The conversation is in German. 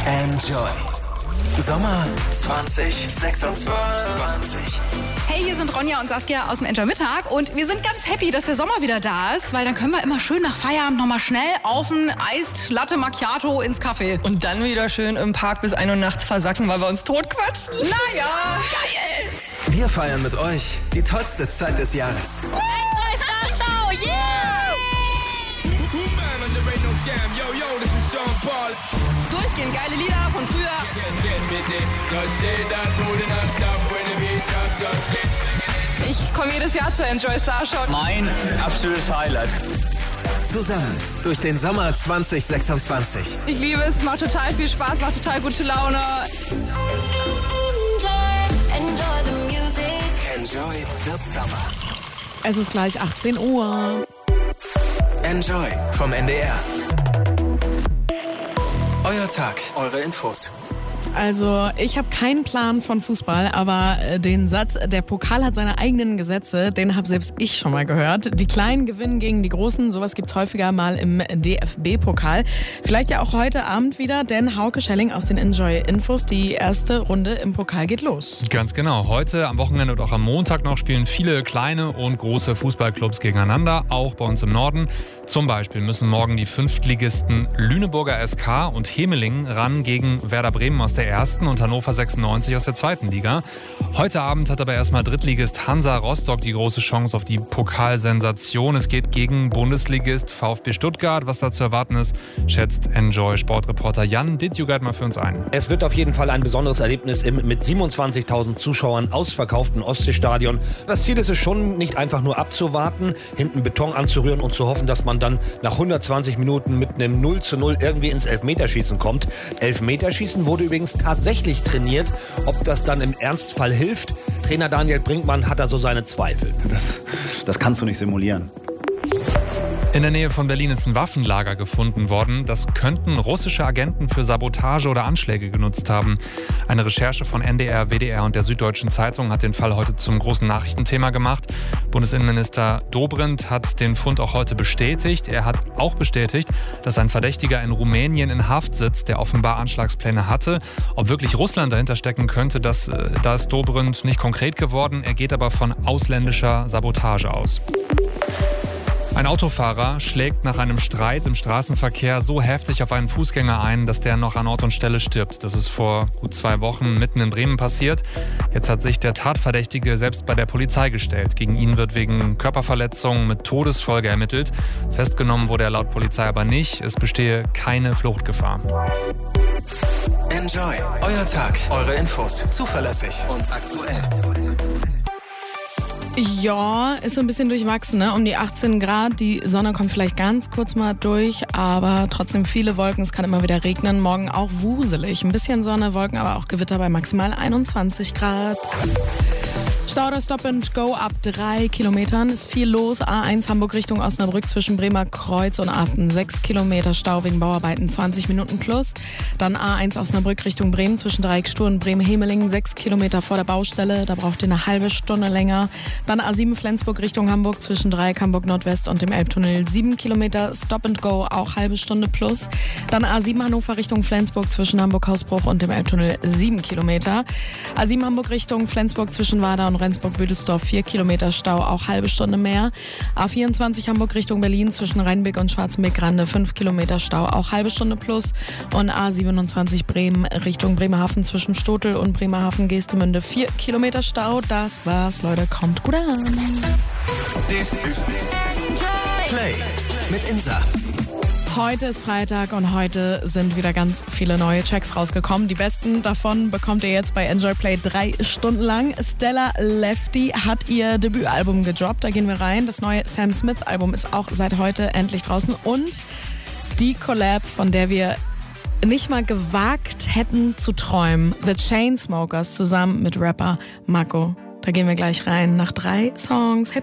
Enjoy. Sommer 2026. Hey, hier sind Ronja und Saskia aus dem Enjoy Mittag und wir sind ganz happy, dass der Sommer wieder da ist, weil dann können wir immer schön nach Feierabend nochmal schnell auf ein Eis Latte Macchiato ins Café. Und dann wieder schön im Park bis 1 Uhr nachts versachsen, weil wir uns totquatschen. Naja, geil! Wir feiern mit euch die tollste Zeit des Jahres. Enjoy Star Show, yeah! Durchgehend geile Lieder von früher. Ich komme jedes Jahr zur Enjoy Star Show. Mein absolutes Highlight. Zusammen durch den Sommer 2026. Ich liebe es, macht total viel Spaß, macht total gute Laune. Enjoy the Summer. Es ist gleich 18 Uhr. Enjoy vom NDR. Euer Tag, eure Infos. Also, ich habe keinen Plan von Fußball, aber den Satz, der Pokal hat seine eigenen Gesetze, den habe selbst ich schon mal gehört. Die Kleinen gewinnen gegen die Großen, sowas gibt's häufiger mal im DFB-Pokal. Vielleicht ja auch heute Abend wieder, denn Hauke Schelling aus den Enjoy-Infos, die erste Runde im Pokal geht los. Ganz genau. Heute, am Wochenende und auch am Montag noch spielen viele kleine und große Fußballclubs gegeneinander, auch bei uns im Norden. Zum Beispiel müssen morgen die Fünftligisten Lüneburger SK und Hemeling ran gegen Werder Bremen aus der ersten und Hannover 96 aus der zweiten Liga. Heute Abend hat aber erstmal Drittligist Hansa Rostock die große Chance auf die Pokalsensation. Es geht gegen Bundesligist VfB Stuttgart. Was da zu erwarten ist, schätzt Enjoy-Sportreporter Jan Dittjugert mal für uns ein. Es wird auf jeden Fall ein besonderes Erlebnis im mit 27.000 Zuschauern ausverkauften Ostseestadion. Das Ziel ist es schon, nicht einfach nur abzuwarten, hinten Beton anzurühren und zu hoffen, dass man dann nach 120 Minuten mit einem 0:0 irgendwie ins Elfmeterschießen kommt. Elfmeterschießen wurde übrigens tatsächlich trainiert. Ob das dann im Ernstfall hilft, Trainer Daniel Brinkmann hat da so seine Zweifel. Das kannst du nicht simulieren. In der Nähe von Berlin ist ein Waffenlager gefunden worden. Das könnten russische Agenten für Sabotage oder Anschläge genutzt haben. Eine Recherche von NDR, WDR und der Süddeutschen Zeitung hat den Fall heute zum großen Nachrichtenthema gemacht. Bundesinnenminister Dobrindt hat den Fund auch heute bestätigt. Er hat auch bestätigt, dass ein Verdächtiger in Rumänien in Haft sitzt, der offenbar Anschlagspläne hatte. Ob wirklich Russland dahinter stecken könnte, da ist Dobrindt nicht konkret geworden. Er geht aber von ausländischer Sabotage aus. Ein Autofahrer schlägt nach einem Streit im Straßenverkehr so heftig auf einen Fußgänger ein, dass der noch an Ort und Stelle stirbt. Das ist vor gut 2 Wochen mitten in Bremen passiert. Jetzt hat sich der Tatverdächtige selbst bei der Polizei gestellt. Gegen ihn wird wegen Körperverletzung mit Todesfolge ermittelt. Festgenommen wurde er laut Polizei aber nicht. Es bestehe keine Fluchtgefahr. Enjoy. Euer Tag, eure Infos. Zuverlässig und aktuell. Ja, ist so ein bisschen durchwachsen, ne? Um die 18 Grad. Die Sonne kommt vielleicht ganz kurz mal durch, aber trotzdem viele Wolken. Es kann immer wieder regnen. Morgen auch wuselig. Ein bisschen Sonne, Wolken, aber auch Gewitter bei maximal 21 Grad. Stau oder Stop and Go ab 3 Kilometern. Ist viel los. A1 Hamburg Richtung Osnabrück zwischen Bremer Kreuz und Asten. 6 Kilometer Stau wegen Bauarbeiten, 20 Minuten plus. Dann A1 Osnabrück Richtung Bremen zwischen Dreiecksstuhl und Bremen-Hemeling. 6 Kilometer vor der Baustelle. Da braucht ihr eine halbe Stunde länger. Dann A7 Flensburg Richtung Hamburg zwischen Dreieck Hamburg Nordwest und dem Elbtunnel. 7 Kilometer Stop and Go, auch halbe Stunde plus. Dann A7 Hannover Richtung Flensburg zwischen Hamburg-Hausbruch und dem Elbtunnel. 7 Kilometer. A7 Hamburg Richtung Flensburg zwischen Warda und Rendsburg-Büdelsdorf, 4 Kilometer Stau, auch halbe Stunde mehr. A24 Hamburg Richtung Berlin zwischen Rheinbeck und Schwarzenbeck-Grande, 5 Kilometer Stau, auch halbe Stunde plus. Und A27 Bremen Richtung Bremerhaven zwischen Stotel und Bremerhaven-Geestemünde, 4 Kilometer Stau. Das war's, Leute, kommt gut an. This is Play mit Insa. Heute ist Freitag und heute sind wieder ganz viele neue Tracks rausgekommen. Die besten davon bekommt ihr jetzt bei Enjoy Play 3 Stunden lang. Stella Lefty hat ihr Debütalbum gedroppt, da gehen wir rein. Das neue Sam Smith Album ist auch seit heute endlich draußen. Und die Collab, von der wir nicht mal gewagt hätten zu träumen. The Chainsmokers zusammen mit Rapper Mako. Da gehen wir gleich rein nach 3 Songs.